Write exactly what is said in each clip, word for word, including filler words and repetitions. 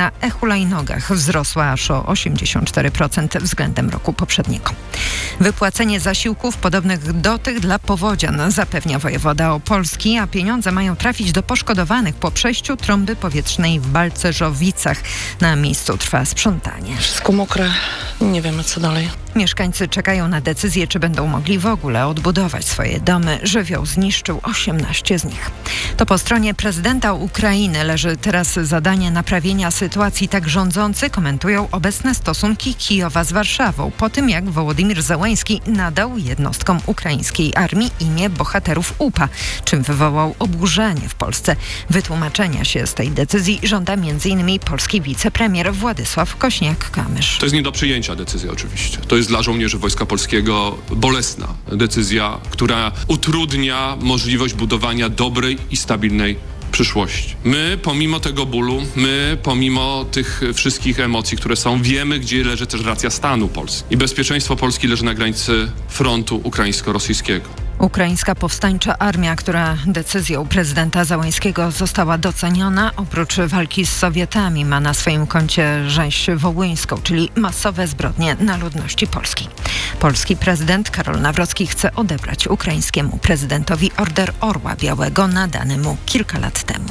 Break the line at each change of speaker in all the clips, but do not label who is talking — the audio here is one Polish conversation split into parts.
na e-hulajnogach wzrosła aż o osiemdziesiąt cztery procent względem roku poprzedniego. Wypłacenie zasiłków podobnych do tych dla powodzian zapewnia wojewoda opolski, a pieniądze mają trafić do poszkodowanych po przejściu trąby powietrznej w Balcerzowicach. Na miejscu trwa sprzątanie.
Wszystko mokre, nie wiemy co dalej.
Mieszkańcy czekają na decyzję, czy będą mogli w ogóle odbudować swoje domy. Żywioł zniszczył osiemnaście z nich. To po stronie prezydenta Ukrainy leży teraz zadanie naprawienia sytuacji. Tak rządzący komentują obecne stosunki Kijowa z Warszawą, po tym jak Wołodymyr Zełański nadał jednostkom ukraińskiej armii imię bohaterów U P A, czym wywołał oburzenie w Polsce. Wytłumaczenia się z tej decyzji żąda między innymi polski wicepremier Władysław Kośniak-Kamysz.
To jest nie do przyjęcia decyzja oczywiście. To jest dla żołnierzy Wojska Polskiego bolesna decyzja, która utrudnia możliwość budowania dobrej i stabilnej przyszłości. My pomimo tego bólu, my pomimo tych wszystkich emocji, które są, wiemy, gdzie leży też racja stanu Polski. I bezpieczeństwo Polski leży na granicy frontu ukraińsko-rosyjskiego.
Ukraińska powstańcza armia, która decyzją prezydenta Zełańskiego została doceniona, oprócz walki z Sowietami, ma na swoim koncie rzeź wołyńską, czyli masowe zbrodnie na ludności polskiej. Polski prezydent Karol Nawrocki chce odebrać ukraińskiemu prezydentowi Order Orła Białego nadany mu kilka lat temu.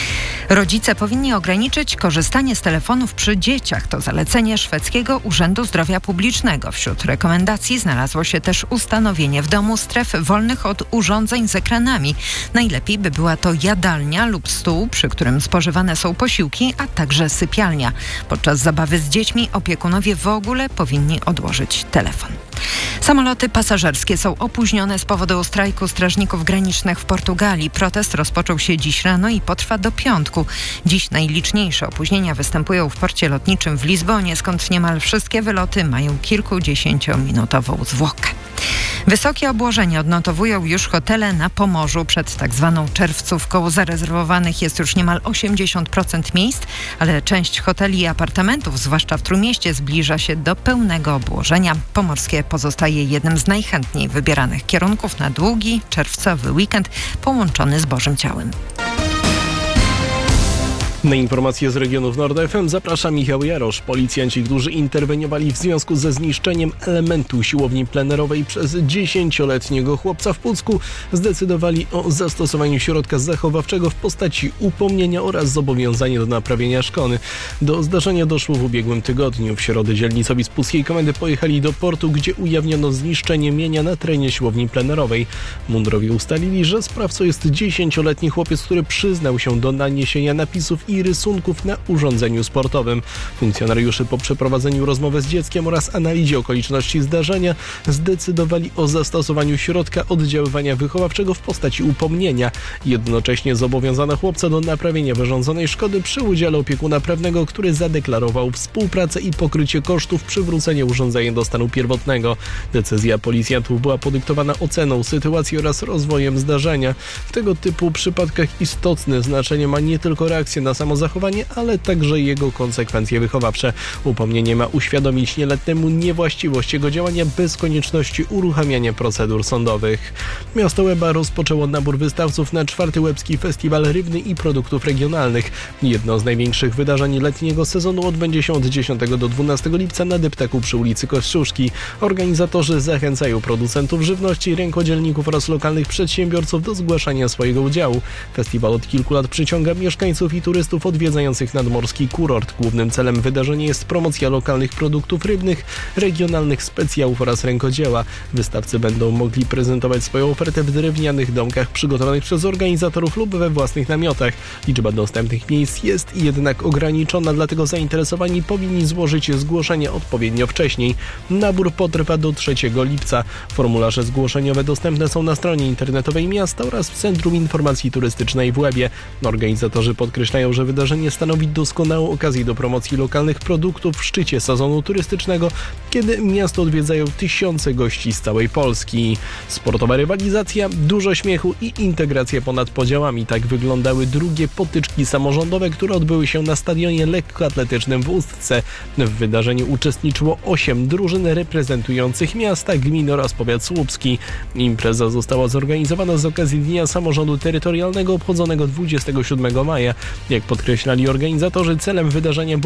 Rodzice powinni ograniczyć korzystanie z telefonów przy dzieciach. To zalecenie szwedzkiego Urzędu Zdrowia Publicznego. Wśród rekomendacji znalazło się też ustanowienie w domu stref wolnych od urządzeń z ekranami. Najlepiej by była to jadalnia lub stół, przy którym spożywane są posiłki, a także sypialnia. Podczas zabawy z dziećmi opiekunowie w ogóle powinni odłożyć telefon. Samoloty pasażerskie są opóźnione z powodu strajku strażników granicznych w Portugalii. Protest rozpoczął się dziś rano i potrwa do piątku. Dziś najliczniejsze opóźnienia występują w porcie lotniczym w Lizbonie, skąd niemal wszystkie wyloty mają kilkudziesięciominutową zwłokę. Wysokie obłożenie odnotowują już hotele na Pomorzu. Przed tak zwaną czerwcówką zarezerwowanych jest już niemal osiemdziesiąt procent miejsc, ale część hoteli i apartamentów, zwłaszcza w Trójmieście, zbliża się do pełnego obłożenia. Pomorskie pozostaje jednym z najchętniej wybieranych kierunków na długi, czerwcowy weekend połączony z Bożym Ciałem.
Na informacje z regionów Nord F M zaprasza Michał Jarosz. Policjanci, którzy interweniowali w związku ze zniszczeniem elementu siłowni plenerowej przez dziesięcioletniego chłopca w Pucku, zdecydowali o zastosowaniu środka zachowawczego w postaci upomnienia oraz zobowiązania do naprawienia szkody. Do zdarzenia doszło w ubiegłym tygodniu. W środę dzielnicowi z Puckiej Komendy pojechali do portu, gdzie ujawniono zniszczenie mienia na terenie siłowni plenerowej. Mundurowie ustalili, że sprawcą jest dziesięcioletni chłopiec, który przyznał się do naniesienia napisów i rysunków na urządzeniu sportowym. Funkcjonariusze po przeprowadzeniu rozmowy z dzieckiem oraz analizie okoliczności zdarzenia zdecydowali o zastosowaniu środka oddziaływania wychowawczego w postaci upomnienia. Jednocześnie zobowiązano chłopca do naprawienia wyrządzonej szkody przy udziale opiekuna prawnego, który zadeklarował współpracę i pokrycie kosztów przywrócenia urządzenia do stanu pierwotnego. Decyzja policjantów była podyktowana oceną sytuacji oraz rozwojem zdarzenia. W tego typu przypadkach istotne znaczenie ma nie tylko reakcja na samo zachowanie, ale także jego konsekwencje wychowawcze. Upomnienie ma uświadomić nieletniemu niewłaściwość jego działania bez konieczności uruchamiania procedur sądowych. Miasto Łeba rozpoczęło nabór wystawców na czwarty Łebski Festiwal Rybny i Produktów Regionalnych. Jedno z największych wydarzeń letniego sezonu odbędzie się od dziesiątego do dwunastego lipca na deptaku przy ulicy Kościuszki. Organizatorzy zachęcają producentów żywności, rękodzielników oraz lokalnych przedsiębiorców do zgłaszania swojego udziału. Festiwal od kilku lat przyciąga mieszkańców i turystów odwiedzających nadmorski kurort. Głównym celem wydarzenia jest promocja lokalnych produktów rybnych, regionalnych specjałów oraz rękodzieła. Wystawcy będą mogli prezentować swoją ofertę w drewnianych domkach przygotowanych przez organizatorów lub we własnych namiotach. Liczba dostępnych miejsc jest jednak ograniczona, dlatego zainteresowani powinni złożyć zgłoszenie odpowiednio wcześniej. Nabór potrwa do trzeciego lipca. Formularze zgłoszeniowe dostępne są na stronie internetowej miasta oraz w Centrum Informacji Turystycznej w Łebie. Organizatorzy podkreślają, że wydarzenie stanowi doskonałą okazję do promocji lokalnych produktów w szczycie sezonu turystycznego, kiedy miasto odwiedzają tysiące gości z całej Polski. Sportowa rywalizacja, dużo śmiechu i integracja ponad podziałami. Tak wyglądały drugie potyczki samorządowe, które odbyły się na stadionie lekkoatletycznym w Ustce. W wydarzeniu uczestniczyło osiem drużyn reprezentujących miasta, gminy oraz powiat słupski. Impreza została zorganizowana z okazji Dnia Samorządu Terytorialnego obchodzonego dwudziestego siódmego maja. Jak podkreślali organizatorzy, celem wydarzenia